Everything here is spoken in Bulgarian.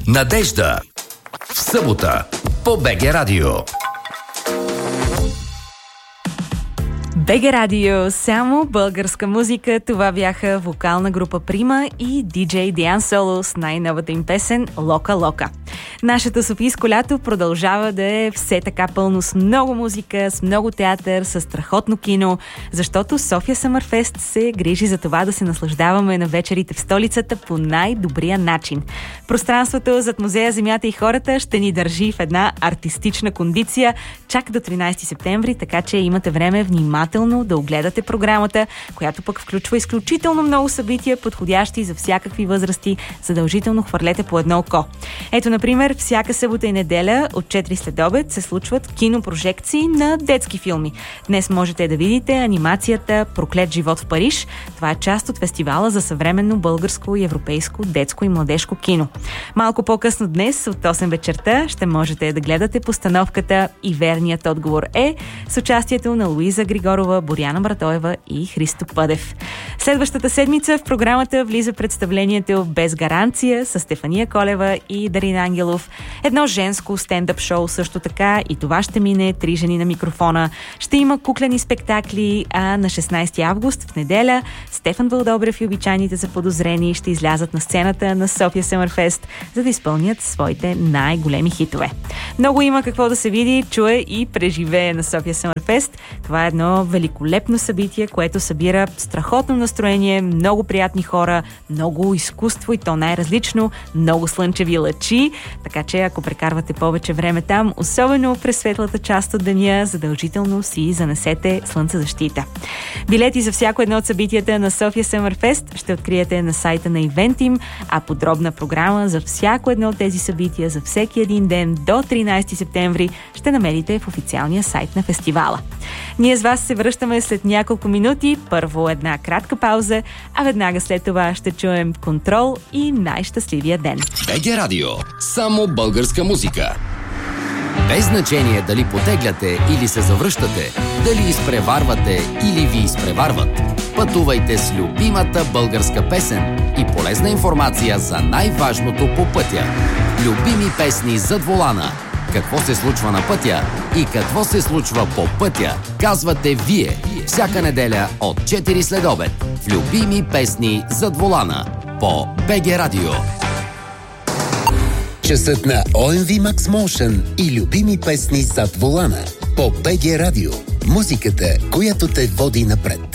Надежда. В събота по БГ Радио. БГ Радио, само българска музика. Това бяха вокална група Прима и диджей Диан Соло с най-новата им песен Лока Лока. Нашето софийско лято продължава да е все така пълно с много музика, с много театър, с страхотно кино, защото София Съмърфест се грижи за това да се наслаждаваме на вечерите в столицата по най-добрия начин. Пространството зад музея Земята и хората ще ни държи в една артистична кондиция чак до 13 септември, така че имате време внимателно да огледате програмата, която пък включва изключително много събития, подходящи за всякакви възрасти. Задължително хвърлете по едно око. Ето, например, всяка събота и неделя от 4 следобед се случват кинопрожекции на детски филми. Днес можете да видите анимацията "Проклет живот в Париж". Това е част от фестивала за съвременно българско и европейско детско и младежко кино. Малко по-късно днес от 8 вечерта ще можете да гледате постановката "И верният отговор е" с участието на Луиза Григорова, Боряна Братоева и Христо Пъдев. Следващата седмица в програмата влиза представлението "Без гаранция" с Стефания Колева и Дарина Ангелов. Едно женско стендъп шоу също така, и това ще мине 3 жени на микрофона. Ще има куклени спектакли, а на 16 август в неделя Стефан Вълдобрев и обичайните заподозрени ще излязат на сцената на София Съмърфест, за да изпълнят своите най-големи хитове. Много има какво да се види, чуе и преживее на София Съмърфест. Това е едно великолепно събитие, което събира страхотно настроение, много приятни хора, много изкуство и то най-различно, много слънчеви лъчи, така че ако прекарвате повече време там, особено през светлата част от деня, задължително си занесете слънцезащита. Билети за всяко едно от събитията на София Съмърфест ще откриете на сайта на Eventim, а подробна програма за всяко едно от тези събития за всеки един ден до 13 септември ще намерите в официалния сайт на фестивала. Ние с вас се връщаме след няколко минути. Първо една кратка пауза, а веднага след това ще чуем "Контрол" и "Най-щастливия ден". БГ Радио. Само българска музика. Без значение дали потегляте или се завръщате, дали изпреварвате или ви изпреварват. Пътувайте с любимата българска песен и полезна информация за най-важното по пътя. Любими песни зад волана. Какво се случва на пътя и какво се случва по пътя, казвате вие. Всяка неделя от 4 следобед в любими песни зад волана по БГ Радио. Часът на OMV Max Motion и любими песни зад волана по БГ Радио. Музиката, която те води напред.